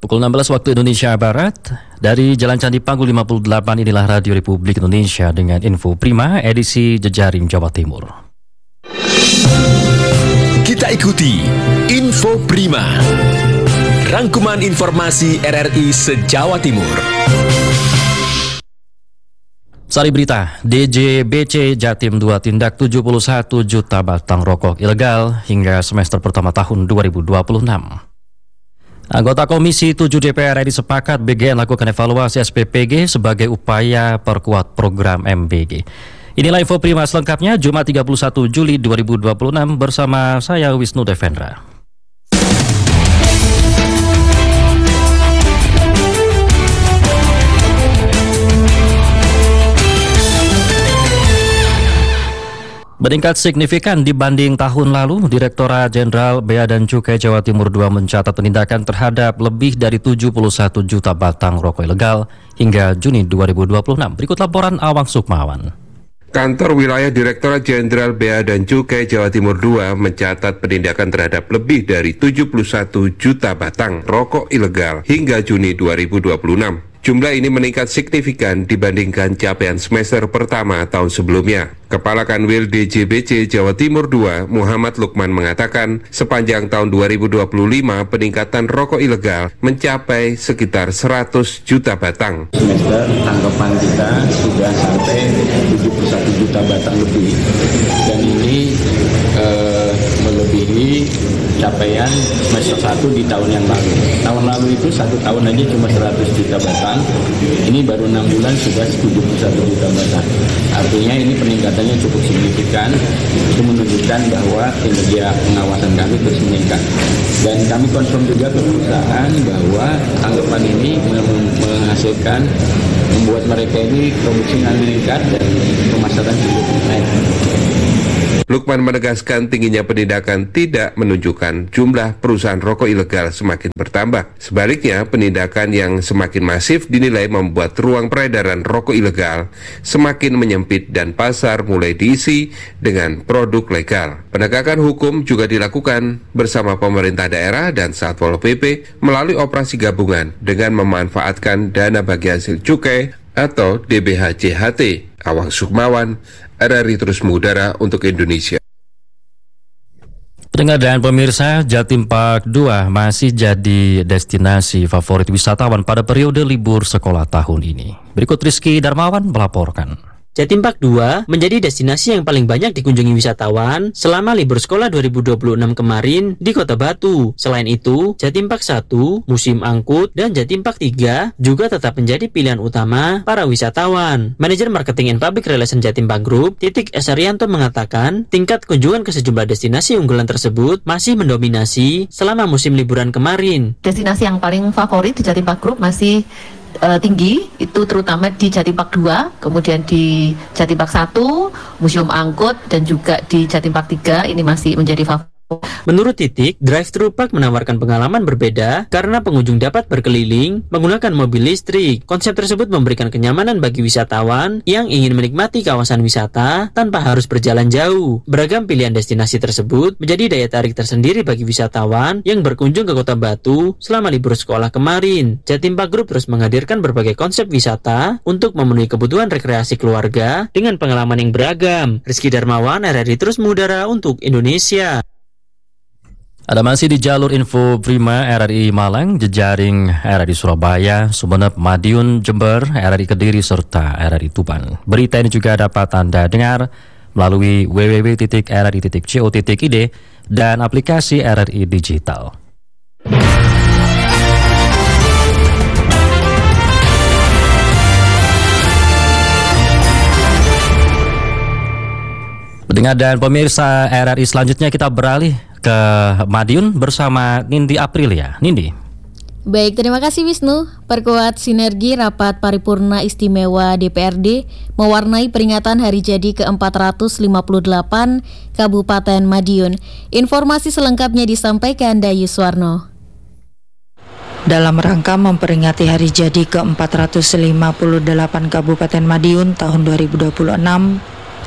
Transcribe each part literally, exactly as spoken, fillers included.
Pukul enam belas waktu Indonesia Barat, dari Jalan Candi Panggul lima puluh delapan inilah Radio Republik Indonesia dengan Info Prima edisi Jejaring Jawa Timur. Kita ikuti Info Prima, rangkuman informasi R R I se-Jawa Timur. Sari berita, D J B C Jatim dua tindak tujuh puluh satu juta batang rokok ilegal hingga semester pertama tahun dua ribu dua puluh enam. Anggota Komisi tujuh D P R R I sepakat B G N lakukan evaluasi S P P G sebagai upaya perkuat program M B G. Inilah Info Prima selengkapnya Jumat tiga puluh satu Juli dua ribu dua puluh enam bersama saya Wisnu Devendra. Meningkat signifikan dibanding tahun lalu, Direktorat Jenderal Bea dan Cukai Jawa Timur dua mencatat penindakan terhadap lebih dari tujuh puluh satu juta batang rokok ilegal hingga Juni dua ribu dua puluh enam. Berikut laporan Awang Sukmawan. Kantor Wilayah Direktorat Jenderal Bea dan Cukai Jawa Timur dua mencatat penindakan terhadap lebih dari tujuh puluh satu juta batang rokok ilegal hingga Juni dua ribu dua puluh enam. Jumlah ini meningkat signifikan dibandingkan capaian semester pertama tahun sebelumnya. Kepala Kanwil D J B C Jawa Timur dua, Muhammad Lukman mengatakan, sepanjang tahun dua ribu dua puluh lima peningkatan rokok ilegal mencapai sekitar seratus juta batang. Semester tangkapan kita sudah sampai tujuh puluh satu juta batang lebih, dan ini eh, melebihi capaian semester satu di tahun yang lalu. Tahun lalu itu satu tahun aja cuma seratus juta batang, ini baru enam bulan sudah tujuh puluh satu juta batang. Artinya ini peningkatannya cukup signifikan, itu menunjukkan bahwa kinerja pengawasan kami terus meningkat. Dan kami konfirm juga ke perusahaan bahwa tanggapan ini menghasilkan, membuat mereka ini produksinya meningkat dan pemasaran cukup naik. Lukman menegaskan tingginya penindakan tidak menunjukkan jumlah perusahaan rokok ilegal semakin bertambah. Sebaliknya, penindakan yang semakin masif dinilai membuat ruang peredaran rokok ilegal semakin menyempit dan pasar mulai diisi dengan produk legal. Penegakan hukum juga dilakukan bersama pemerintah daerah dan Satpol P P melalui operasi gabungan dengan memanfaatkan dana bagi hasil cukai atau D B H C H T. Awang Sukmawan, R R I terus mengudara untuk Indonesia. Pendengar dan pemirsa, Jatim Park dua masih jadi destinasi favorit wisatawan pada periode libur sekolah tahun ini. Berikut Rizky Darmawan melaporkan. Jatim Park dua menjadi destinasi yang paling banyak dikunjungi wisatawan selama libur sekolah dua ribu dua puluh enam kemarin di Kota Batu. Selain itu, Jatim Park satu, Museum Angkut, dan Jatim Park tiga juga tetap menjadi pilihan utama para wisatawan. Manajer Marketing and Public Relations Jatim Park Group, Titik S. Arianto mengatakan, tingkat kunjungan ke sejumlah destinasi unggulan tersebut masih mendominasi selama musim liburan kemarin. Destinasi yang paling favorit di Jatim Park Group masih Uh, tinggi, itu terutama di Jatim Park dua, kemudian di Jatim Park satu, Museum Angkut, dan juga di Jatim Park tiga, ini masih menjadi favorit. Menurut Titik, drive-thru park menawarkan pengalaman berbeda karena pengunjung dapat berkeliling menggunakan mobil listrik. Konsep tersebut memberikan kenyamanan bagi wisatawan yang ingin menikmati kawasan wisata tanpa harus berjalan jauh. Beragam pilihan destinasi tersebut menjadi daya tarik tersendiri bagi wisatawan yang berkunjung ke Kota Batu selama libur sekolah kemarin. Jatim Park Group terus menghadirkan berbagai konsep wisata untuk memenuhi kebutuhan rekreasi keluarga dengan pengalaman yang beragam. Rizky Darmawan, R R I terus mengudara untuk Indonesia. Ada masih di jalur Info Prima R R I Malang, Jejaring R R I Surabaya, Sumeneb, Madiun, Jember, R R I Kediri, serta R R I Tuban. Berita ini juga dapat Anda dengar melalui w w w titik r r i titik co titik i d dan aplikasi R R I Digital. Pendengar dan pemirsa R R I, selanjutnya kita beralih ke Madiun bersama Nindi Aprilia. Nindi. Baik, terima kasih Wisnu. Perkuat sinergi rapat paripurna istimewa D P R D mewarnai peringatan hari jadi ke empat ratus lima puluh delapan Kabupaten Madiun. Informasi selengkapnya disampaikan Dayu Suwarno. Dalam rangka memperingati hari jadi ke empat ratus lima puluh delapan Kabupaten Madiun tahun dua ribu dua puluh enam,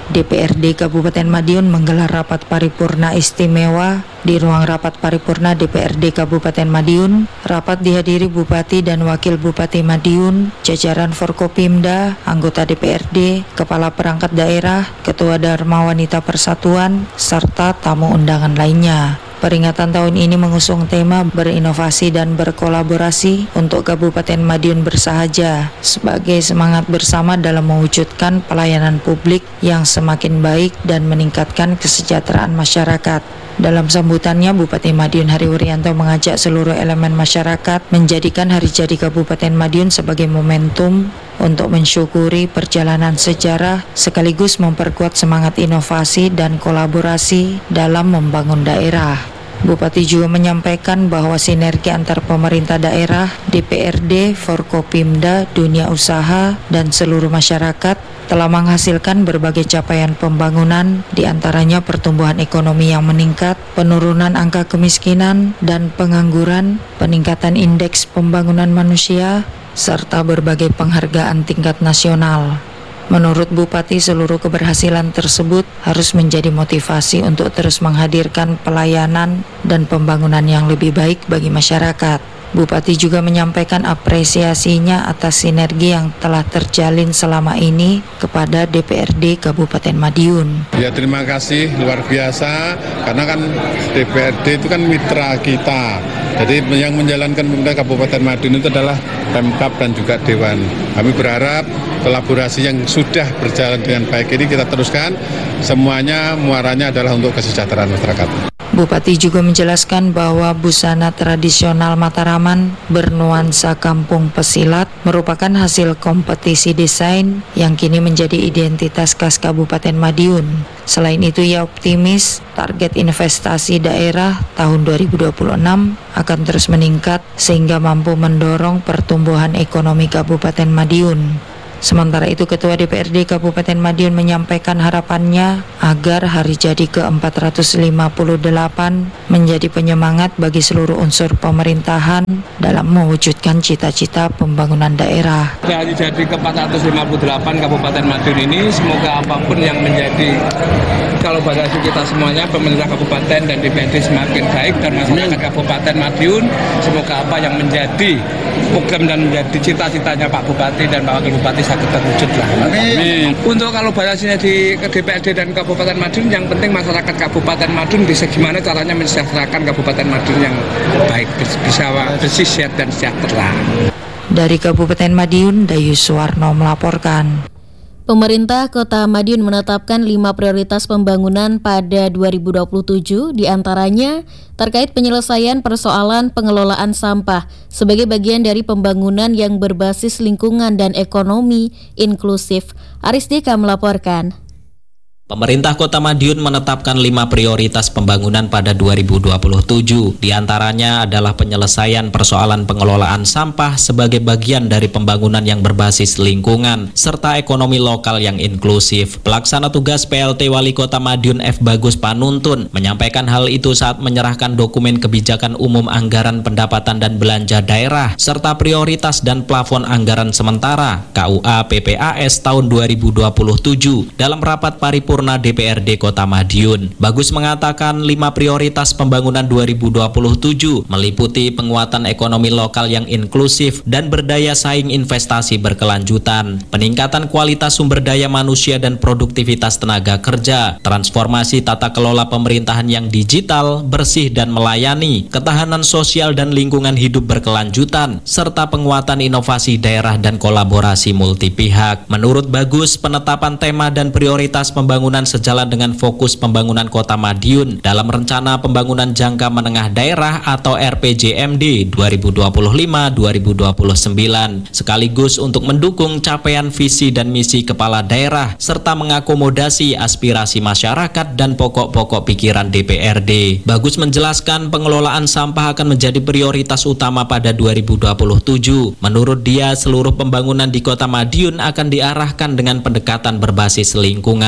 D P R D Kabupaten Madiun menggelar rapat paripurna istimewa di ruang rapat paripurna D P R D Kabupaten Madiun. Rapat dihadiri Bupati dan Wakil Bupati Madiun, jajaran Forkopimda, anggota D P R D, Kepala Perangkat Daerah, Ketua Dharma Wanita Persatuan, serta tamu undangan lainnya. Peringatan tahun ini mengusung tema berinovasi dan berkolaborasi untuk Kabupaten Madiun bersahaja sebagai semangat bersama dalam mewujudkan pelayanan publik yang semakin baik dan meningkatkan kesejahteraan masyarakat. Dalam sambutannya, Bupati Madiun Hari Wuryanto mengajak seluruh elemen masyarakat menjadikan Hari Jadi Kabupaten Madiun sebagai momentum untuk mensyukuri perjalanan sejarah sekaligus memperkuat semangat inovasi dan kolaborasi dalam membangun daerah. Bupati juga menyampaikan bahwa sinergi antar pemerintah daerah, D P R D, Forkopimda, dunia usaha, dan seluruh masyarakat telah menghasilkan berbagai capaian pembangunan, diantaranya pertumbuhan ekonomi yang meningkat, penurunan angka kemiskinan dan pengangguran, peningkatan indeks pembangunan manusia, serta berbagai penghargaan tingkat nasional. Menurut Bupati, seluruh keberhasilan tersebut harus menjadi motivasi untuk terus menghadirkan pelayanan dan pembangunan yang lebih baik bagi masyarakat. Bupati juga menyampaikan apresiasinya atas sinergi yang telah terjalin selama ini kepada D P R D Kabupaten Madiun. Ya, terima kasih luar biasa, karena kan D P R D itu kan mitra kita. Jadi yang menjalankan pemerintah Kabupaten Madiun itu adalah Pemkab dan juga Dewan. Kami berharap kolaborasi yang sudah berjalan dengan baik ini kita teruskan, semuanya muaranya adalah untuk kesejahteraan masyarakat. Bupati juga menjelaskan bahwa busana tradisional Mataraman bernuansa kampung pesilat merupakan hasil kompetisi desain yang kini menjadi identitas khas Kabupaten Madiun. Selain itu, ia optimis target investasi daerah tahun dua ribu dua puluh enam akan terus meningkat sehingga mampu mendorong pertumbuhan ekonomi Kabupaten Madiun. Sementara itu, Ketua D P R D Kabupaten Madiun menyampaikan harapannya agar Hari Jadi ke empat ratus lima puluh delapan menjadi penyemangat bagi seluruh unsur pemerintahan dalam mewujudkan cita-cita pembangunan daerah. Hari Jadi ke empat ratus lima puluh delapan Kabupaten Madiun ini semoga apapun yang menjadi kolaborasi kita semuanya, pemerintah kabupaten dan D P R D semakin baik, dan masyarakat Kabupaten Madiun semoga apa yang menjadi program dan menjadi cita-citanya Pak Bupati dan Pak Wakil Bupati sakit terwujud lah. Amin. Untuk kolaborasinya di D P R D dan Kabupaten Madiun, yang penting masyarakat Kabupaten Madiun bisa gimana caranya mensejahterakan Kabupaten Madiun yang baik, bisa bersih, sehat dan sejahtera. Dari Kabupaten Madiun, Dayu Suwarno melaporkan. Pemerintah Kota Madiun menetapkan lima prioritas pembangunan pada dua ribu dua puluh tujuh, diantaranya terkait penyelesaian persoalan pengelolaan sampah sebagai bagian dari pembangunan yang berbasis lingkungan dan ekonomi inklusif. Arisdika melaporkan. Pemerintah Kota Madiun menetapkan lima prioritas pembangunan pada dua ribu dua puluh tujuh. Di antaranya adalah penyelesaian persoalan pengelolaan sampah sebagai bagian dari pembangunan yang berbasis lingkungan, serta ekonomi lokal yang inklusif. Pelaksana tugas P L T Wali Kota Madiun F. Bagus Panuntun menyampaikan hal itu saat menyerahkan dokumen kebijakan umum anggaran pendapatan dan belanja daerah, serta prioritas dan plafon anggaran sementara K U A P P A S tahun dua ribu dua puluh tujuh dalam rapat paripurna D P R D Kota Madiun. Bagus mengatakan lima prioritas pembangunan dua ribu dua puluh tujuh meliputi penguatan ekonomi lokal yang inklusif dan berdaya saing investasi berkelanjutan, peningkatan kualitas sumber daya manusia dan produktivitas tenaga kerja, transformasi tata kelola pemerintahan yang digital, bersih dan melayani, ketahanan sosial dan lingkungan hidup berkelanjutan, serta penguatan inovasi daerah dan kolaborasi multi pihak. Menurut Bagus, penetapan tema dan prioritas pembangunan sejalan dengan fokus pembangunan Kota Madiun dalam Rencana Pembangunan Jangka Menengah Daerah atau R P J M D dua ribu dua puluh lima sampai dua ribu dua puluh sembilan, sekaligus untuk mendukung capaian visi dan misi kepala daerah serta mengakomodasi aspirasi masyarakat dan pokok-pokok pikiran D P R D. Bagus menjelaskan pengelolaan sampah akan menjadi prioritas utama pada dua ribu dua puluh tujuh. Menurut dia, seluruh pembangunan di Kota Madiun akan diarahkan dengan pendekatan berbasis lingkungan.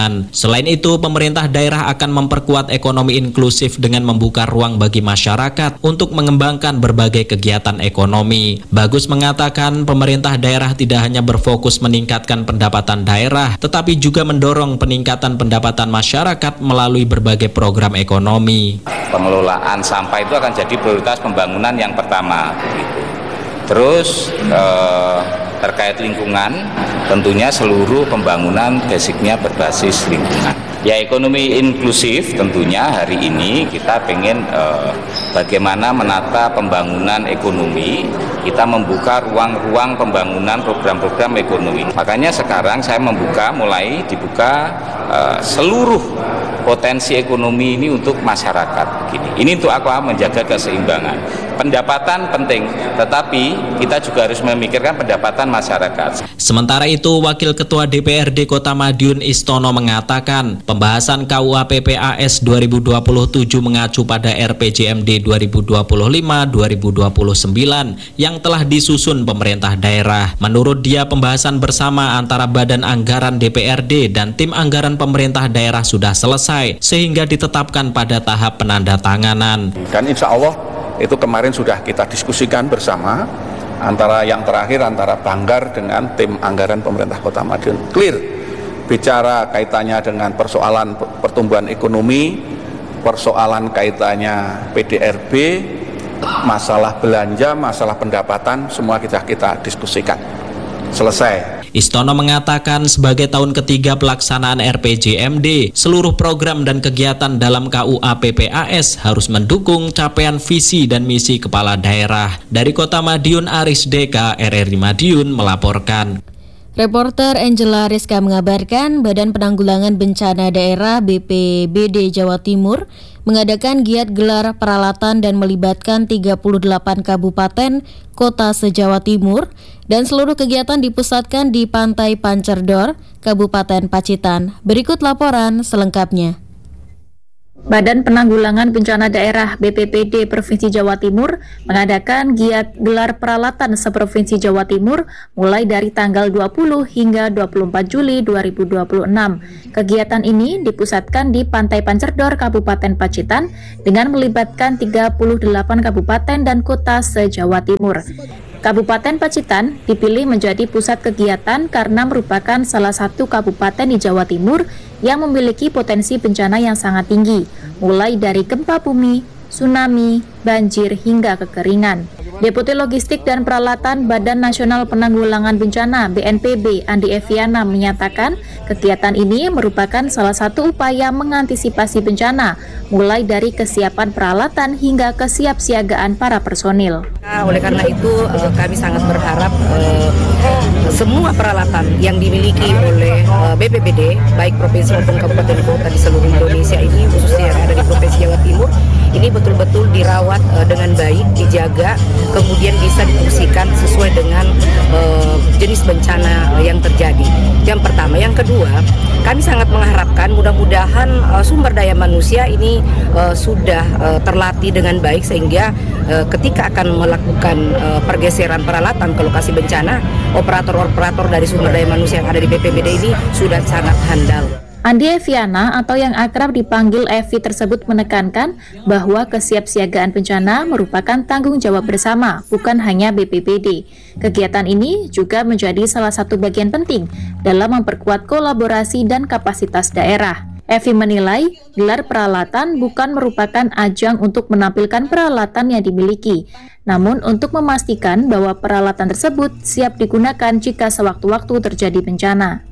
Selain itu, pemerintah daerah akan memperkuat ekonomi inklusif dengan membuka ruang bagi masyarakat untuk mengembangkan berbagai kegiatan ekonomi. Bagus mengatakan pemerintah daerah tidak hanya berfokus meningkatkan pendapatan daerah, tetapi juga mendorong peningkatan pendapatan masyarakat melalui berbagai program ekonomi. Pengelolaan sampah itu akan jadi prioritas pembangunan yang pertama. Gitu. Terus eh, terkait lingkungan, tentunya seluruh pembangunan basicnya berbasis lingkungan. Ya, ekonomi inklusif tentunya hari ini kita pengen eh, bagaimana menata pembangunan ekonomi, kita membuka ruang-ruang pembangunan program-program ekonomi. Makanya sekarang saya membuka, mulai dibuka eh, seluruh potensi ekonomi ini untuk masyarakat. Gini. Ini untuk apa? Menjaga keseimbangan. Pendapatan penting, tetapi kita juga harus memikirkan pendapatan masyarakat. Sementara itu, Wakil Ketua D P R D Kota Madiun Istono mengatakan, pembahasan K U A P P A S dua ribu dua puluh tujuh mengacu pada R P J M D dua ribu dua puluh lima dua ribu dua puluh sembilan yang telah disusun pemerintah daerah. Menurut dia, pembahasan bersama antara Badan Anggaran D P R D dan tim anggaran pemerintah daerah sudah selesai, sehingga ditetapkan pada tahap penandatanganan. Dan insya Allah itu kemarin sudah kita diskusikan bersama antara yang terakhir antara Banggar dengan tim anggaran pemerintah Kota Madiun. Clear bicara kaitannya dengan persoalan pertumbuhan ekonomi, persoalan kaitannya P D R B, masalah belanja, masalah pendapatan, semua kita kita diskusikan. Selesai. Istono mengatakan sebagai tahun ketiga pelaksanaan R P J M D, seluruh program dan kegiatan dalam K U A P P A S harus mendukung capaian visi dan misi kepala daerah. Dari Kota Madiun, Aris Deka, R R I Madiun melaporkan. Reporter Angela Rizka mengabarkan Badan Penanggulangan Bencana Daerah B P B D Jawa Timur mengadakan giat gelar peralatan dan melibatkan tiga puluh delapan kabupaten kota se-Jawa Timur, dan seluruh kegiatan dipusatkan di Pantai Pancerdor, Kabupaten Pacitan. Berikut laporan selengkapnya. Badan Penanggulangan Bencana Daerah B P B D Provinsi Jawa Timur mengadakan giat gelar peralatan seprovinsi Jawa Timur mulai dari tanggal dua puluh hingga dua puluh empat Juli dua ribu dua puluh enam. Kegiatan ini dipusatkan di Pantai Pancerdor, Kabupaten Pacitan dengan melibatkan tiga puluh delapan kabupaten dan kota se-Jawa Timur. Kabupaten Pacitan dipilih menjadi pusat kegiatan karena merupakan salah satu kabupaten di Jawa Timur yang memiliki potensi bencana yang sangat tinggi, mulai dari gempa bumi, tsunami, banjir, hingga kekeringan. Deputi Logistik dan Peralatan Badan Nasional Penanggulangan Bencana B N P B Andi Eviana menyatakan kegiatan ini merupakan salah satu upaya mengantisipasi bencana, mulai dari kesiapan peralatan hingga kesiapsiagaan para personil. Nah, oleh karena itu eh, kami sangat berharap eh, semua peralatan yang dimiliki oleh eh, B P B D, baik provinsi maupun kabupaten kota di seluruh Indonesia ini, khususnya yang ada di Provinsi Jawa Timur, ini betul-betul dirawat uh, dengan baik, dijaga, kemudian bisa difungsikan sesuai dengan uh, jenis bencana uh, yang terjadi. Yang pertama. Yang kedua, kami sangat mengharapkan mudah-mudahan uh, sumber daya manusia ini uh, sudah uh, terlatih dengan baik, sehingga uh, ketika akan melakukan uh, pergeseran peralatan ke lokasi bencana, operator-operator dari sumber daya manusia yang ada di B P B D ini sudah sangat handal. Andi Eviana atau yang akrab dipanggil Evi tersebut menekankan bahwa kesiapsiagaan bencana merupakan tanggung jawab bersama, bukan hanya B P B D. Kegiatan ini juga menjadi salah satu bagian penting dalam memperkuat kolaborasi dan kapasitas daerah. Evi menilai gelar peralatan bukan merupakan ajang untuk menampilkan peralatan yang dimiliki, namun untuk memastikan bahwa peralatan tersebut siap digunakan jika sewaktu-waktu terjadi bencana.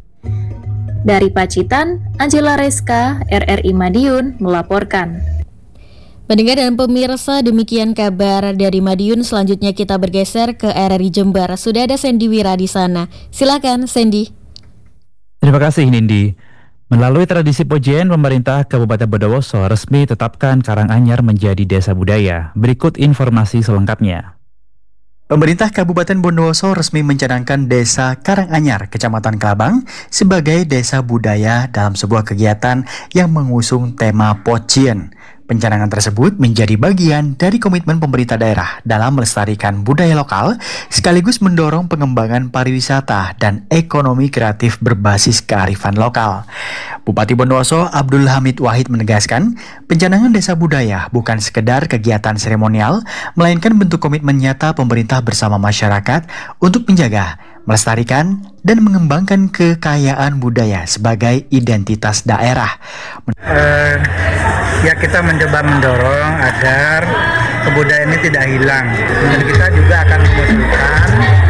Dari Pacitan, Angela Rizka, R R I Madiun melaporkan. Pendengar dan pemirsa, demikian kabar dari Madiun. Selanjutnya kita bergeser ke R R I Jember. Sudah ada Sandy Wira di sana. Silakan, Sandy. Terima kasih, Nindi. Melalui tradisi pujian, pemerintah Kabupaten Bondowoso resmi tetapkan Karanganyar menjadi desa budaya. Berikut informasi selengkapnya. Pemerintah Kabupaten Bondowoso resmi mencadangkan Desa Karanganyar, Kecamatan Kelabang, sebagai desa budaya dalam sebuah kegiatan yang mengusung tema Pocien. Pencanangan tersebut menjadi bagian dari komitmen pemerintah daerah dalam melestarikan budaya lokal sekaligus mendorong pengembangan pariwisata dan ekonomi kreatif berbasis kearifan lokal. Bupati Bondowoso Abdul Hamid Wahid menegaskan, pencanangan desa budaya bukan sekedar kegiatan seremonial, melainkan bentuk komitmen nyata pemerintah bersama masyarakat untuk menjaga, melestarikan, dan mengembangkan kekayaan budaya sebagai identitas daerah. Uh, ya kita mencoba mendorong agar kebudayaan ini tidak hilang, dan kita juga akan mengusulkan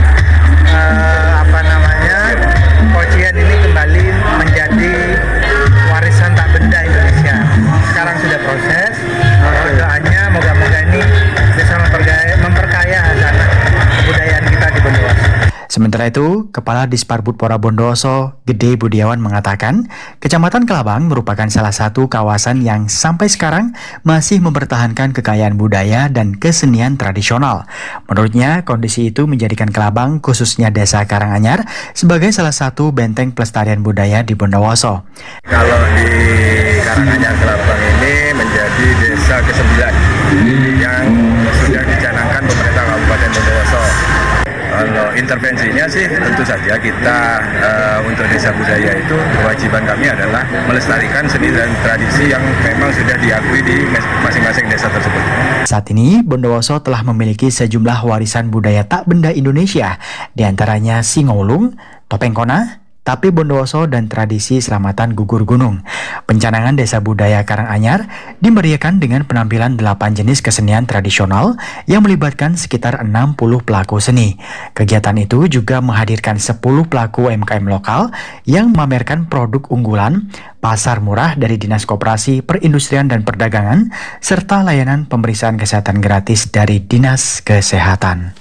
uh, apa namanya Pocian ini kembali menjadi warisan tak benda Indonesia. Sekarang sudah proses, uh, doanya moga-moga ini bisa memperkaya, memperkaya hasanah kebudayaan kita di Bondowoso. Sementara itu, Kepala Disparbud Pora Bondowoso, Gede Budiawan mengatakan, Kecamatan Kelabang merupakan salah satu kawasan yang sampai sekarang masih mempertahankan kekayaan budaya dan kesenian tradisional. Menurutnya, kondisi itu menjadikan Kelabang, khususnya Desa Karanganyar, sebagai salah satu benteng pelestarian budaya di Bondowoso. Kalau di Karanganyar Kelabang ini menjadi desa kesembilan yang sudah dicanangkan pemerintah Kabupaten Bondowoso. Kalau intervensinya sih tentu saja kita uh, untuk desa budaya itu kewajiban kami adalah melestarikan seni dan tradisi yang memang sudah diakui di masing-masing desa tersebut. Saat ini Bondowoso telah memiliki sejumlah warisan budaya tak benda Indonesia, diantaranya Singolung, Topeng Kona, Tape Bondowoso, dan tradisi selamatan gugur gunung. Pencanangan Desa Budaya Karanganyar dimeriahkan dengan penampilan delapan jenis kesenian tradisional yang melibatkan sekitar enam puluh pelaku seni. Kegiatan itu juga menghadirkan sepuluh pelaku U M K M lokal yang memamerkan produk unggulan, pasar murah dari Dinas Koperasi, Perindustrian, dan Perdagangan, serta layanan pemeriksaan kesehatan gratis dari Dinas Kesehatan.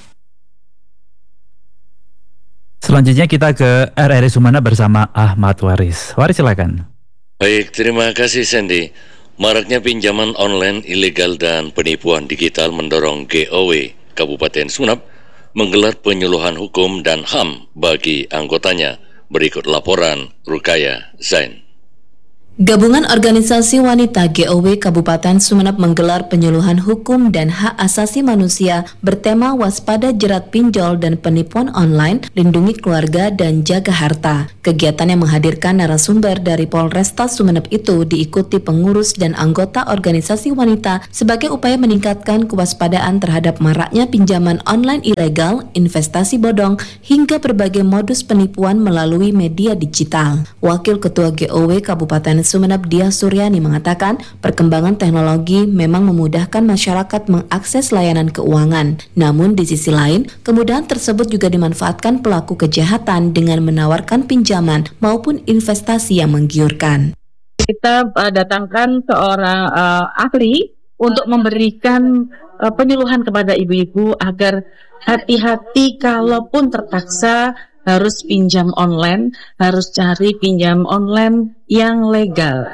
Selanjutnya kita ke R R I Sumeneb bersama Ahmad Waris. Waris silakan. Baik, terima kasih Sandy. Maraknya pinjaman online ilegal dan penipuan digital mendorong G O W Kabupaten Sumeneb menggelar penyuluhan hukum dan H A M bagi anggotanya. Berikut laporan Rukaya Zain. Gabungan Organisasi Wanita G O W Kabupaten Sumeneb menggelar penyuluhan hukum dan hak asasi manusia bertema waspada jerat pinjol dan penipuan online, lindungi keluarga dan jaga harta. Kegiatan yang menghadirkan narasumber dari Polresta Sumeneb itu diikuti pengurus dan anggota organisasi wanita sebagai upaya meningkatkan kewaspadaan terhadap maraknya pinjaman online ilegal, investasi bodong, hingga berbagai modus penipuan melalui media digital. Wakil Ketua G O W Kabupaten Sumeneb Dia Suryani mengatakan perkembangan teknologi memang memudahkan masyarakat mengakses layanan keuangan. Namun di sisi lain, kemudahan tersebut juga dimanfaatkan pelaku kejahatan dengan menawarkan pinjaman maupun investasi yang menggiurkan. Kita uh, datangkan seorang uh, ahli untuk memberikan uh, penyuluhan kepada ibu-ibu agar hati-hati kalaupun terpaksa harus pinjam online, harus cari pinjam online yang legal.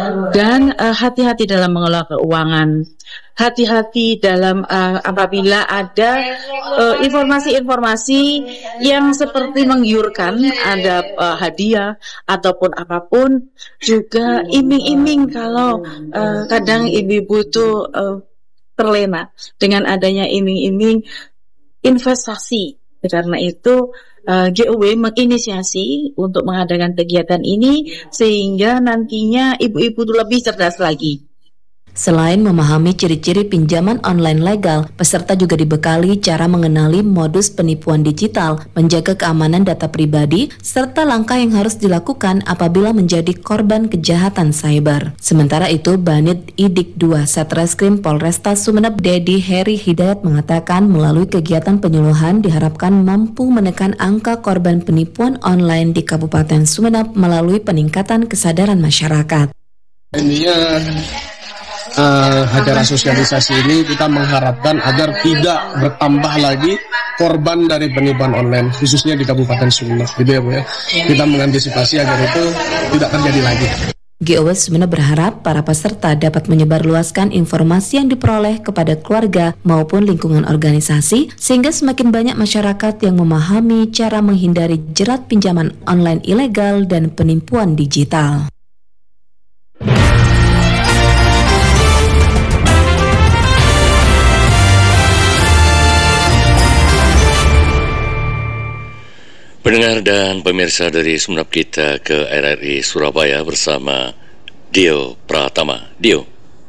Dan uh, hati-hati dalam mengelola keuangan. Hati-hati dalam uh, apabila ada uh, informasi-informasi yang seperti menggiurkan, ada uh, hadiah ataupun apapun, juga iming-iming kalau uh, kadang ibu-ibu itu uh, terlena dengan adanya iming-iming investasi. Karena itu uh, G O W menginisiasi untuk mengadakan kegiatan ini sehingga nantinya ibu-ibu itu lebih cerdas lagi. Selain memahami ciri-ciri pinjaman online legal, peserta juga dibekali cara mengenali modus penipuan digital, menjaga keamanan data pribadi, serta langkah yang harus dilakukan apabila menjadi korban kejahatan cyber. Sementara itu, Banit Idik dua Satreskrim Polresta Sumeneb Dedi Heri Hidayat mengatakan melalui kegiatan penyuluhan diharapkan mampu menekan angka korban penipuan online di Kabupaten Sumeneb melalui peningkatan kesadaran masyarakat. Intinya Uh, acara sosialisasi ini kita mengharapkan agar tidak bertambah lagi korban dari penipuan online khususnya di Kabupaten Sumeneb, gitu ya Bu ya. Kita mengantisipasi agar itu tidak terjadi lagi. G O W Sumeneb berharap para peserta dapat menyebarluaskan informasi yang diperoleh kepada keluarga maupun lingkungan organisasi sehingga semakin banyak masyarakat yang memahami cara menghindari jerat pinjaman online ilegal dan penipuan digital. Pendengar dan pemirsa dari Sumeneb, kita ke R R I Surabaya bersama Dio Pratama. Dio.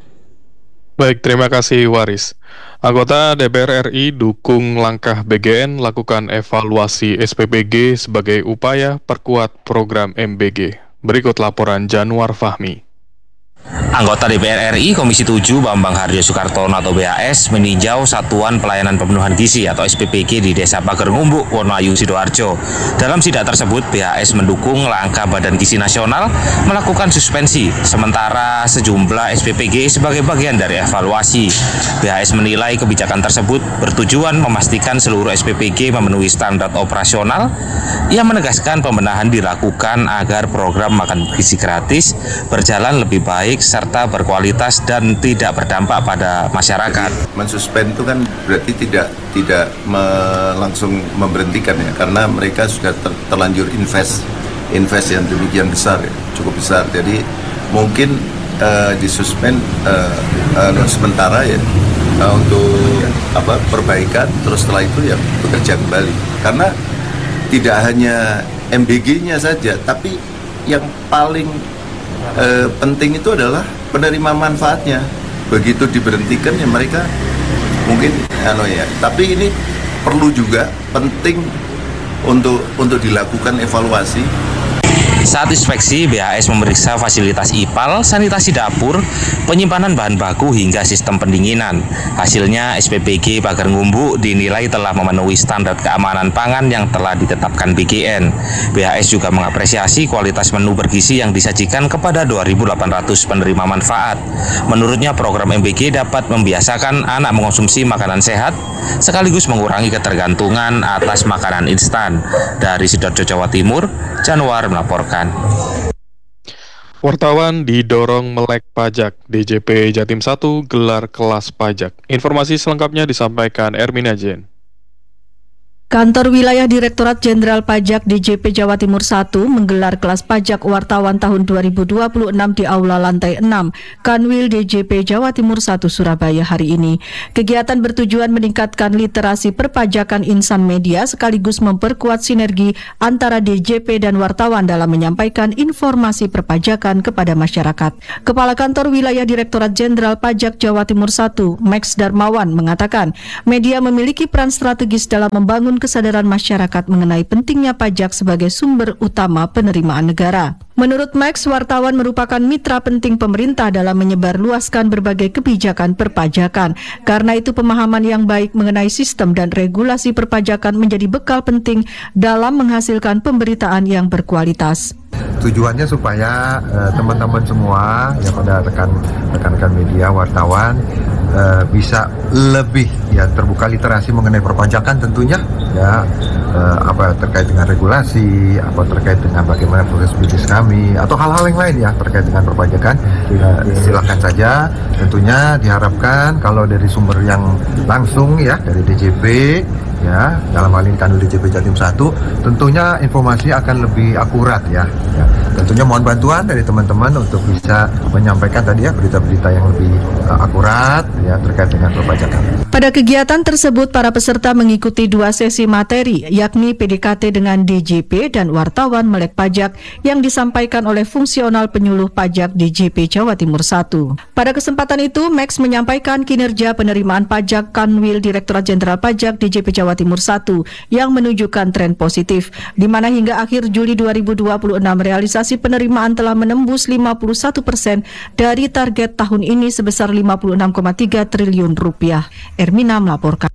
Baik, terima kasih Waris. Anggota D P R R I dukung langkah B G N lakukan evaluasi S P P G sebagai upaya perkuat program M B G. Berikut laporan Januar Fahmi. Anggota D P R R I Komisi tujuh Bambang Harjo Soekartono atau B H S meninjau Satuan Pelayanan Pemenuhan Gizi atau S P P G di Desa Pager Ngumbuk, Wonoayu, Sidoarjo. Dalam sidak tersebut, B H S mendukung langkah Badan Gizi Nasional melakukan suspensi sementara sejumlah S P P G sebagai bagian dari evaluasi. B H S menilai kebijakan tersebut bertujuan memastikan seluruh S P P G memenuhi standar operasional. Ia menegaskan pembenahan dilakukan agar program makan gizi gratis berjalan lebih baik serta berkualitas dan tidak berdampak pada masyarakat. Mensuspend itu kan berarti tidak tidak me, langsung memberhentikan ya, karena mereka sudah ter, terlanjur invest invest yang demikian besar ya, cukup besar. Jadi mungkin uh, disuspend uh, uh, sementara ya uh, untuk apa perbaikan, terus setelah itu ya bekerja kembali. Karena tidak hanya M B G-nya saja, tapi yang paling E, penting itu adalah penerima manfaatnya. Begitu diberhentikan ya mereka mungkin ano ya. Tapi ini perlu juga penting untuk untuk dilakukan evaluasi. Saat inspeksi, B H S memeriksa fasilitas I P A L, sanitasi dapur, penyimpanan bahan baku hingga sistem pendinginan. Hasilnya, S P P G Pager Ngumbuk dinilai telah memenuhi standar keamanan pangan yang telah ditetapkan B G N. B H S juga mengapresiasi kualitas menu bergizi yang disajikan kepada dua ribu delapan ratus penerima manfaat. Menurutnya, program M B G dapat membiasakan anak mengonsumsi makanan sehat, sekaligus mengurangi ketergantungan atas makanan instan. Dari Sidoarjo, Jawa Timur, Januar melaporkan. Wartawan didorong melek pajak. D J P Jatim satu gelar kelas pajak. Informasi selengkapnya disampaikan Ermina Jen. Kantor Wilayah Direktorat Jenderal Pajak D J P Jawa Timur satu menggelar kelas pajak wartawan tahun dua ribu dua puluh enam di Aula Lantai enam Kanwil D J P Jawa Timur satu Surabaya hari ini. Kegiatan bertujuan meningkatkan literasi perpajakan insan media sekaligus memperkuat sinergi antara D J P dan wartawan dalam menyampaikan informasi perpajakan kepada masyarakat. Kepala Kantor Wilayah Direktorat Jenderal Pajak Jawa Timur satu, Max Darmawan, mengatakan media memiliki peran strategis dalam membangun kesadaran masyarakat mengenai pentingnya pajak sebagai sumber utama penerimaan negara. Menurut Max, wartawan merupakan mitra penting pemerintah dalam menyebarluaskan berbagai kebijakan perpajakan. Karena itu pemahaman yang baik mengenai sistem dan regulasi perpajakan menjadi bekal penting dalam menghasilkan pemberitaan yang berkualitas. Tujuannya supaya uh, teman-teman semua ya pada rekan rekan-rekan media wartawan uh, bisa lebih ya terbuka literasi mengenai perpajakan tentunya ya uh, apa terkait dengan regulasi, apa terkait dengan bagaimana proses bisnis kami atau hal-hal yang lain ya terkait dengan perpajakan. Uh, silakan saja, tentunya diharapkan kalau dari sumber yang langsung ya dari D J P ya dalam hal ini Kanwil D J P Jatim satu tentunya informasi akan lebih akurat ya. Ya, tentunya mohon bantuan dari teman-teman untuk bisa menyampaikan tadi ya berita-berita yang lebih uh, akurat ya terkait dengan perpajakan. Pada kegiatan tersebut para peserta mengikuti dua sesi materi yakni P D K T dengan D J P dan wartawan melek pajak yang disampaikan oleh fungsional penyuluh pajak D J P Jawa Timur satu. Pada kesempatan itu Max menyampaikan kinerja penerimaan pajak Kanwil Direktorat Jenderal Pajak D J P Jawa Timur satu yang menunjukkan tren positif di mana hingga akhir Juli dua ribu dua puluh enam realisasi penerimaan telah menembus lima puluh satu persen dari target tahun ini sebesar lima puluh enam koma tiga triliun rupiah. Ermina melaporkan.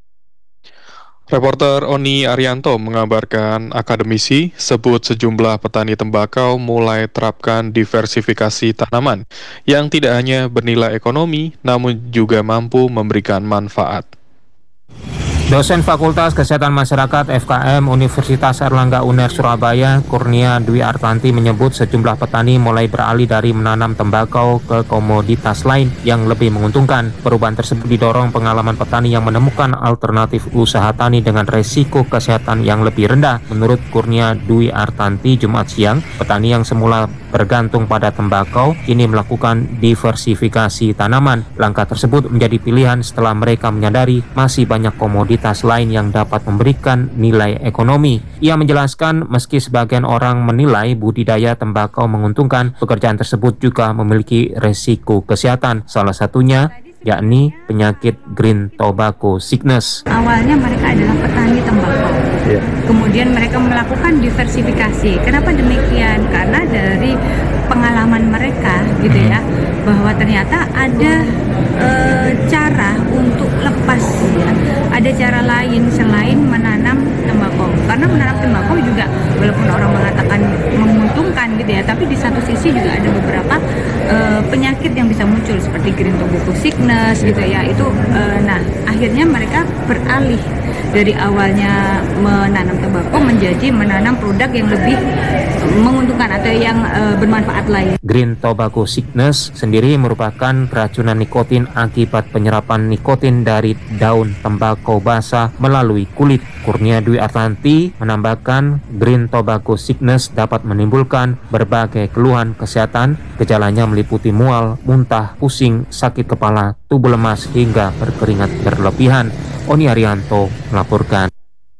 Reporter Oni Arianto mengabarkan akademisi sebut sejumlah petani tembakau mulai terapkan diversifikasi tanaman yang tidak hanya bernilai ekonomi namun juga mampu memberikan manfaat. Dosen Fakultas Kesehatan Masyarakat F K M Universitas Airlangga U N E R Surabaya, Kurnia Dwi Artanti menyebut sejumlah petani mulai beralih dari menanam tembakau ke komoditas lain yang lebih menguntungkan. Perubahan tersebut didorong pengalaman petani yang menemukan alternatif usaha tani dengan resiko kesehatan yang lebih rendah. Menurut Kurnia Dwi Artanti Jumat siang, petani yang semula bergantung pada tembakau kini melakukan diversifikasi tanaman. Langkah tersebut menjadi pilihan setelah mereka menyadari masih banyak komoditas aktivitas lain yang dapat memberikan nilai ekonomi. Ia menjelaskan meski sebagian orang menilai budidaya tembakau menguntungkan, pekerjaan tersebut juga memiliki resiko kesehatan. Salah satunya yakni penyakit green tobacco sickness. Awalnya mereka adalah petani tembakau. Yeah. Kemudian mereka melakukan diversifikasi. Kenapa demikian? Karena dari pengalaman mereka gitu ya, bahwa ternyata ada e, cara untuk lepas ya. Ada cara lain selain menanam tembakau. Karena menanam tembakau juga walaupun orang mengatakan menguntungkan gitu ya, tapi di satu sisi juga ada beberapa e, penyakit yang bisa muncul seperti green tobacco sickness gitu ya. Itu e, nah akhirnya mereka beralih dari awalnya menanam tembakau menjadi menanam produk yang lebih menguntungkan atau yang e, bermanfaat lain. Green tobacco sickness sendiri merupakan keracunan nikotin akibat penyerapan nikotin dari daun tembakau basah melalui kulit. Kurnia Dwi Artanti menambahkan green tobacco sickness dapat menimbulkan berbagai keluhan kesehatan. Gejalanya meliputi mual, muntah, pusing, sakit kepala, tubuh lemas hingga berkeringat berlebihan. Oni Arianto melaporkan.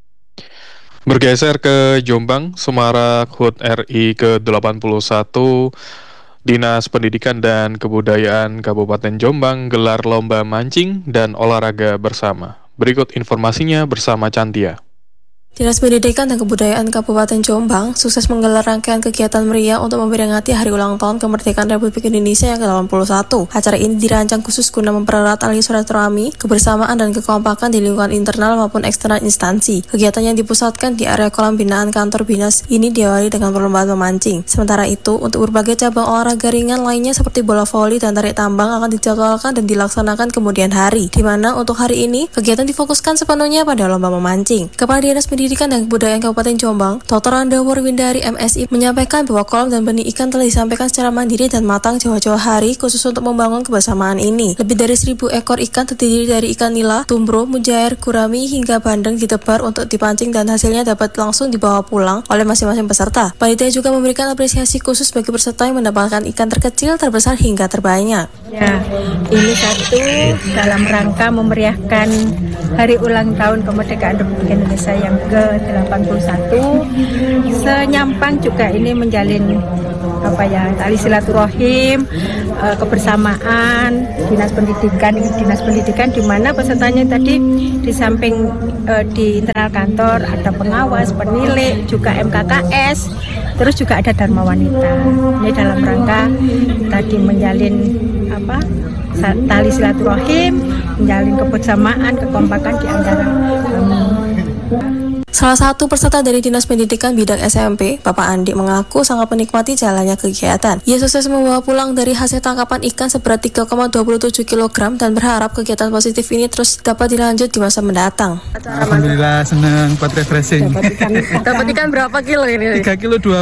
Bergeser ke Jombang, Semarak H U T R I ke delapan puluh satu, Dinas Pendidikan dan Kebudayaan Kabupaten Jombang gelar lomba mancing dan olahraga bersama. Berikut informasinya bersama Cantia. Dinas Pendidikan dan Kebudayaan Kabupaten Jombang sukses menggelar rangkaian kegiatan meriah untuk memperingati Hari Ulang Tahun Kemerdekaan Republik Indonesia yang ke delapan puluh satu. Acara ini dirancang khusus guna mempererat tali silaturahmi, kebersamaan dan kekompakan di lingkungan internal maupun eksternal instansi. Kegiatan yang dipusatkan di area kolam binaan kantor Binas ini diawali dengan perlombaan memancing. Sementara itu, untuk berbagai cabang olahraga ringan lainnya seperti bola voli dan tarik tambang akan dijadwalkan dan dilaksanakan kemudian hari, di mana untuk hari ini kegiatan difokuskan sepenuhnya pada lomba memancing. Kepala Dinas Pendidikan Pendidikan dan Kebudayaan Kabupaten Jombang, Doktor Randa Warwindari M Si menyampaikan bahwa kolam dan benih ikan telah disampaikan secara mandiri dan matang jauh-jauh hari khusus untuk membangun kebersamaan ini. Lebih dari seribu ekor ikan terdiri dari ikan nila, tumbro, mujair, gurami hingga bandeng ditebar untuk dipancing dan hasilnya dapat langsung dibawa pulang oleh masing-masing peserta. Panitia juga memberikan apresiasi khusus bagi peserta yang mendapatkan ikan terkecil, terbesar hingga terbanyak. Ya, ini satu dalam rangka memeriahkan Hari Ulang Tahun Kemerdekaan Republik Indonesia yang ke delapan puluh satu. Senyampang juga ini menjalin apa ya tali silaturahim, e, kebersamaan dinas pendidikan dinas pendidikan di mana pesertanya tadi di samping e, di internal kantor ada pengawas, penilik, juga M K K S, terus juga ada Dharma Wanita. Ini dalam rangka tadi menjalin apa tali silaturahim, menjalin kebersamaan, kekompakan di antara kami. Salah satu peserta dari Dinas Pendidikan bidang S M P, Bapak Andi, mengaku sangat menikmati jalannya kegiatan. Ia sukses membawa pulang dari hasil tangkapan ikan seberat tiga koma dua tujuh kilogram dan berharap kegiatan positif ini terus dapat dilanjut di masa mendatang. Alhamdulillah senang buat refreshing. Dapat ikan berapa kilo ini? tiga kilo dua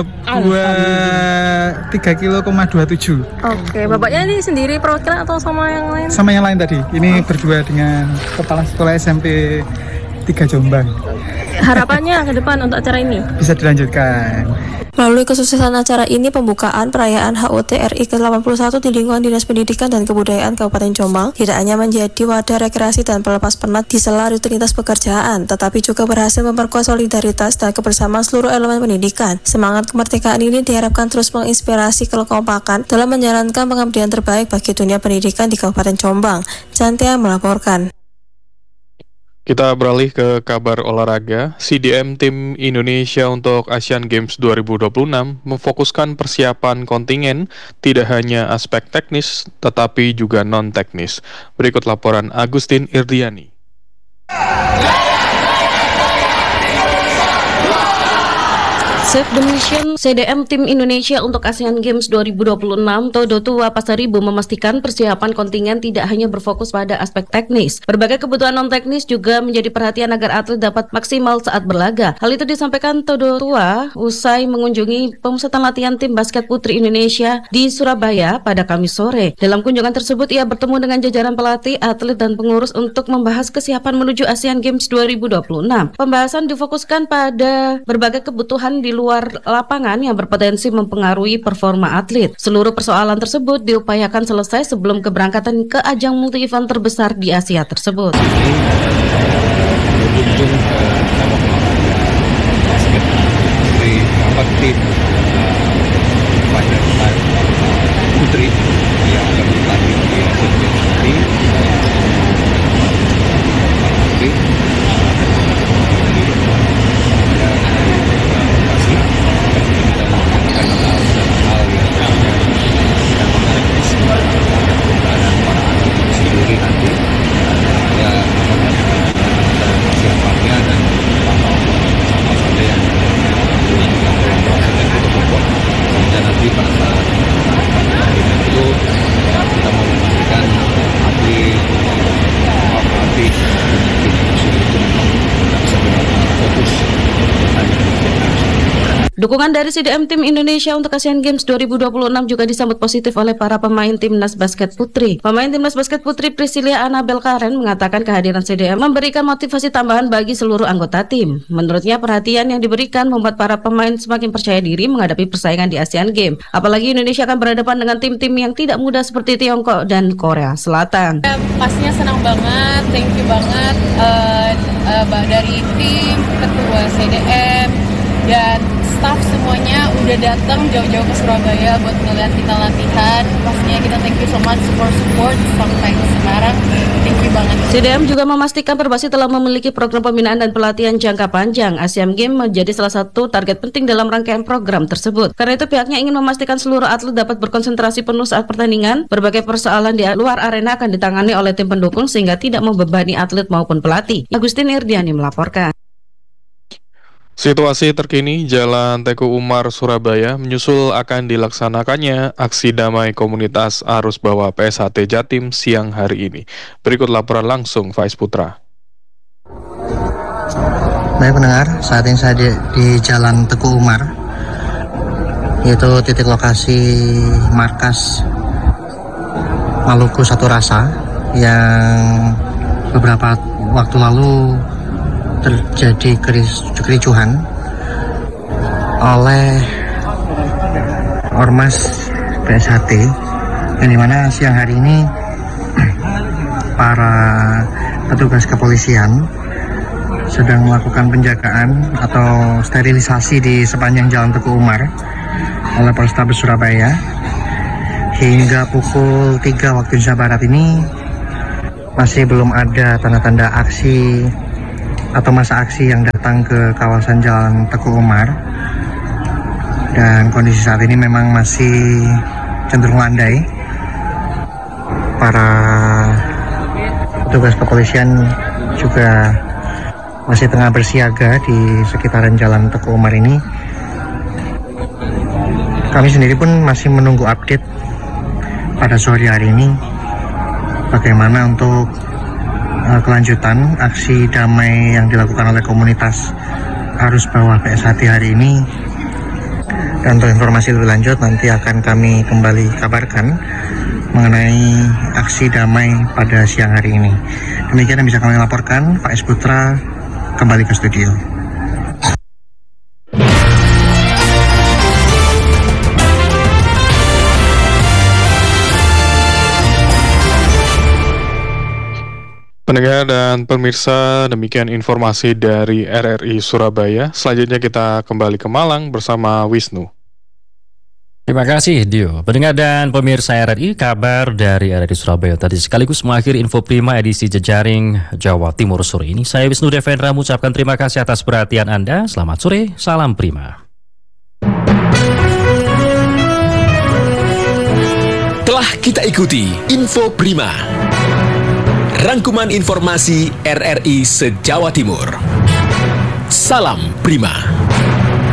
tiga kilo koma dua tujuh. Oke, Bapaknya ini sendiri perwakilan atau sama yang lain? Sama yang lain tadi. Ini berdua dengan Kepala Sekolah S M P tiga Jombang. Harapannya ke depan untuk acara ini bisa dilanjutkan. Melalui kesuksesan acara ini, pembukaan perayaan H U T R I ke delapan puluh satu di lingkungan Dinas Pendidikan dan Kebudayaan Kabupaten Jombang tidak hanya menjadi wadah rekreasi dan pelepas penat di sela rutinitas pekerjaan, tetapi juga berhasil memperkuat solidaritas dan kebersamaan seluruh elemen pendidikan. Semangat kemerdekaan ini diharapkan terus menginspirasi kekompakan dalam menjalankan pengabdian terbaik bagi dunia pendidikan di Kabupaten Jombang. Cantia melaporkan. Kita beralih ke kabar olahraga. C D M Tim Indonesia untuk Asian Games dua ribu dua puluh enam memfokuskan persiapan kontingen tidak hanya aspek teknis tetapi juga non-teknis. Berikut laporan Agustin Irdiani. Save the Mission, C D M Tim Indonesia untuk Asian Games dua ribu dua puluh enam, Todo Tua Pasaribu memastikan persiapan kontingen tidak hanya berfokus pada aspek teknis. Berbagai kebutuhan non-teknis juga menjadi perhatian agar atlet dapat maksimal saat berlaga. Hal itu disampaikan Todo Tua usai mengunjungi pemusatan latihan tim basket putri Indonesia di Surabaya pada Kamis sore. Dalam kunjungan tersebut, ia bertemu dengan jajaran pelatih, atlet, dan pengurus untuk membahas kesiapan menuju Asian Games dua ribu dua puluh enam. Pembahasan difokuskan pada berbagai kebutuhan di luar lapangan yang berpotensi mempengaruhi performa atlet. Seluruh persoalan tersebut diupayakan selesai sebelum keberangkatan ke ajang multi-event terbesar di Asia tersebut. Dukungan dari C D M Tim Indonesia untuk Asian Games dua ribu dua puluh enam juga disambut positif oleh para pemain Timnas Basket Putri. Pemain Timnas Basket Putri Priscilia Anabel Karen mengatakan kehadiran C D M memberikan motivasi tambahan bagi seluruh anggota tim. Menurutnya perhatian yang diberikan membuat para pemain semakin percaya diri menghadapi persaingan di Asian Games. Apalagi Indonesia akan berhadapan dengan tim-tim yang tidak mudah seperti Tiongkok dan Korea Selatan. Ya, pastinya senang banget, thank you banget uh, uh, dari tim, ketua C D M, dan staff semuanya udah datang jauh-jauh ke Surabaya buat ngeliat kita latihan. Pastinya kita thank you so much for support sampai sekarang. Thank you banget. C D M juga memastikan Perbasi telah memiliki program pembinaan dan pelatihan jangka panjang. Asian Games menjadi salah satu target penting dalam rangkaian program tersebut. Karena itu pihaknya ingin memastikan seluruh atlet dapat berkonsentrasi penuh saat pertandingan. Berbagai persoalan di luar arena akan ditangani oleh tim pendukung sehingga tidak membebani atlet maupun pelatih. Agustin Irdiani melaporkan. Situasi terkini Jalan Teguh Umar Surabaya menyusul akan dilaksanakannya aksi damai komunitas arus bawah P S H T Jatim siang hari ini. Berikut laporan langsung Faiz Putra. Baik pendengar, saat ini saya di, di Jalan Teguh Umar, yaitu titik lokasi markas Maluku Satu Rasa yang beberapa waktu lalu terjadi kericuhan oleh Ormas P S H T, yang dimana siang hari ini para petugas kepolisian sedang melakukan penjagaan atau sterilisasi di sepanjang Jalan Teguh Umar oleh Polrestabes Surabaya. Hingga pukul tiga waktu Indonesia Barat ini masih belum ada tanda-tanda aksi atau masa aksi yang datang ke kawasan Jalan Teguh Umar, dan kondisi saat ini memang masih cenderung landai. Para petugas kepolisian juga masih tengah bersiaga di sekitaran Jalan Teguh Umar ini. Kami sendiri pun masih menunggu update pada sore hari ini bagaimana untuk kelanjutan aksi damai yang dilakukan oleh komunitas arus bawah P S H T hari ini. Dan untuk informasi lebih lanjut nanti akan kami kembali kabarkan mengenai aksi damai pada siang hari ini. Demikian yang bisa kami laporkan. Faiz Putra kembali ke studio. Pendengar dan pemirsa, demikian informasi dari R R I Surabaya. Selanjutnya kita kembali ke Malang bersama Wisnu. Terima kasih Dio. Pendengar dan pemirsa R R I, kabar dari R R I Surabaya tadi sekaligus mengakhiri Info Prima edisi Jejaring Jawa Timur sore ini. Saya Wisnu Devendra mengucapkan terima kasih atas perhatian Anda. Selamat sore, salam Prima. Telah kita ikuti Info Prima, rangkuman informasi R R I se-Jawa Timur. Salam Prima.